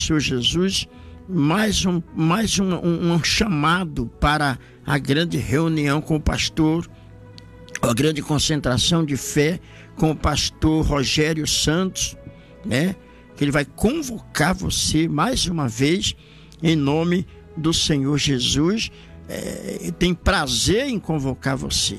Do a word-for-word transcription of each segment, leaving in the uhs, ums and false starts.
Senhor Jesus, mais um, mais um, um, um chamado para a grande reunião com o pastor, a grande concentração de fé com o pastor Rogério Santos, né? Que ele vai convocar você mais uma vez em nome do Senhor Jesus. É, tem prazer em convocar você.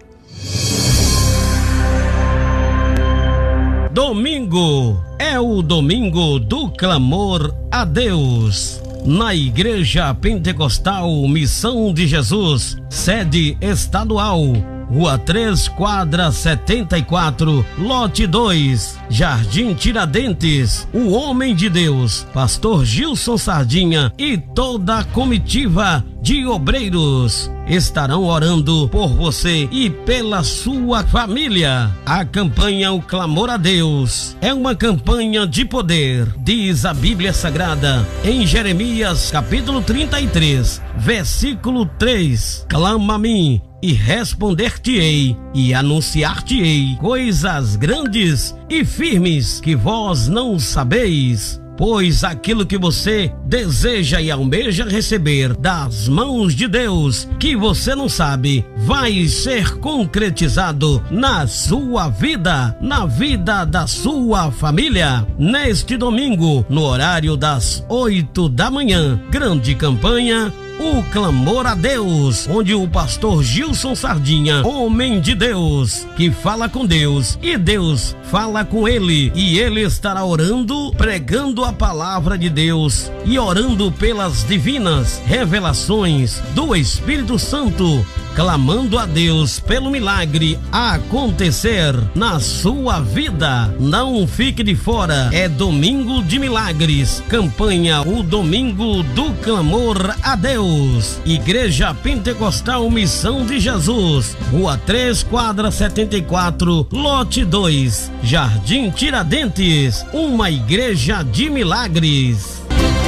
Domingo é o domingo do clamor a Deus. Na Igreja Pentecostal Missão de Jesus, sede estadual, Rua três, quadra setenta e quatro, lote dois, Jardim Tiradentes. O homem de Deus, pastor Gilson Sardinha, e toda a comitiva de obreiros estarão orando por você e pela sua família. A campanha O Clamor a Deus é uma campanha de poder, diz a Bíblia Sagrada em Jeremias capítulo trinta e três, versículo três: clama a mim e responder-te-ei, e anunciar-te-ei coisas grandes e firmes que vós não sabeis. Pois aquilo que você deseja e almeja receber das mãos de Deus, que você não sabe, vai ser concretizado na sua vida, na vida da sua família. Neste domingo, no horário das oito da manhã, grande campanha O Clamor a Deus, onde o pastor Gilson Sardinha, homem de Deus, que fala com Deus e Deus fala com ele, e ele estará orando, pregando a palavra de Deus e orando pelas divinas revelações do Espírito Santo, clamando a Deus pelo milagre a acontecer na sua vida. Não fique de fora, é domingo de milagres, campanha O Domingo do Clamor a Deus. Igreja Pentecostal Missão de Jesus, Rua três, quadra setenta e quatro, lote dois, Jardim Tiradentes, uma igreja de milagres.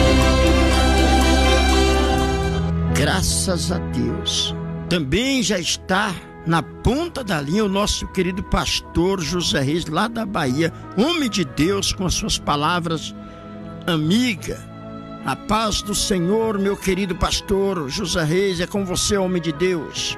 Graças a Deus. Também já está na ponta da linha o nosso querido pastor José Reis, lá da Bahia, homem de Deus, com as suas palavras amiga. A paz do Senhor, meu querido pastor José Reis, é com você, homem de Deus.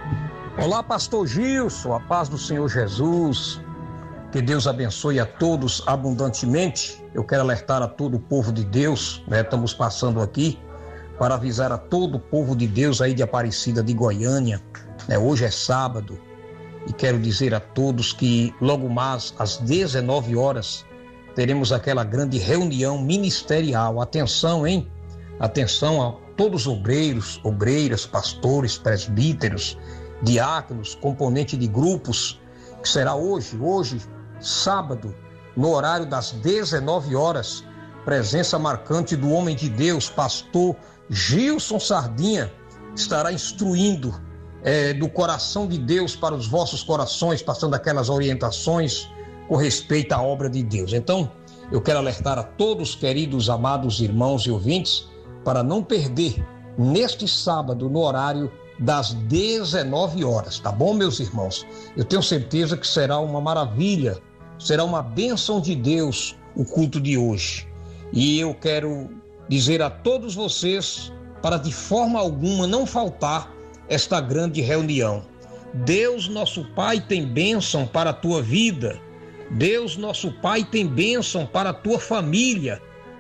Olá, pastor Gilson, a paz do Senhor Jesus, que Deus abençoe a todos abundantemente. Eu quero alertar a todo o povo de Deus, né? Estamos passando aqui para avisar a todo o povo de Deus aí de Aparecida de Goiânia, né? Hoje é sábado, e quero dizer a todos que logo mais às dezenove horas teremos aquela grande reunião ministerial. Atenção, hein? Atenção a todos os obreiros, obreiras, pastores, presbíteros, diáconos, componente de grupos, que será hoje, hoje, sábado, no horário das dezenove horas, presença marcante do homem de Deus, pastor Gilson Sardinha, estará instruindo é, do coração de Deus para os vossos corações, passando aquelas orientações com respeito à obra de Deus. Então, eu quero alertar a todos, queridos, amados irmãos e ouvintes, para não perder neste sábado, no horário das dezenove horas, tá bom, meus irmãos? Eu tenho certeza que será uma maravilha, será uma bênção de Deus o culto de hoje. E eu quero dizer a todos vocês para de forma alguma não faltar esta grande reunião. Deus, nosso Pai, tem bênção para a tua vida. Deus, nosso Pai, tem bênção para a tua família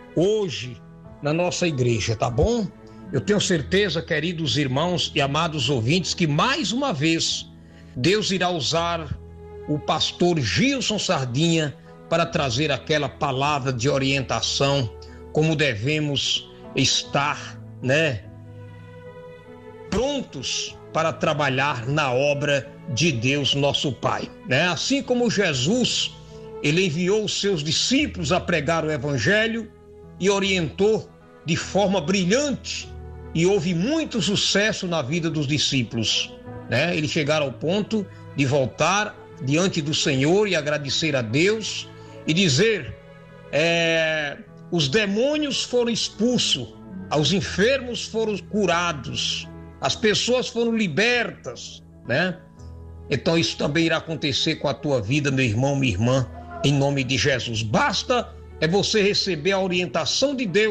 hoje na nossa igreja, tá bom? Eu tenho certeza, queridos irmãos e amados ouvintes, que mais uma vez Deus irá usar o pastor Gilson Sardinha para trazer aquela palavra de orientação, como devemos estar, né, prontos para trabalhar na obra de Deus, nosso Pai, né? Assim como Jesus, ele enviou os seus discípulos a pregar o evangelho e orientou de forma brilhante, e houve muito sucesso na vida dos discípulos, né? Eles chegaram ao ponto de voltar diante do Senhor e agradecer a Deus e dizer, é, os demônios foram expulsos, os enfermos foram curados, as pessoas foram libertas, né? Então isso também irá acontecer com a tua vida, meu irmão, minha irmã, em nome de Jesus. Basta é você receber a orientação de Deus